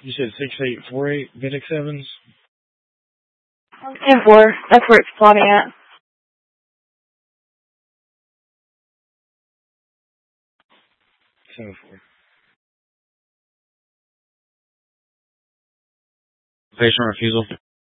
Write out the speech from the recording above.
You said 6848 Vidic Sevens? 10-4. That's where it's plotting at. 7-4. Patient refusal.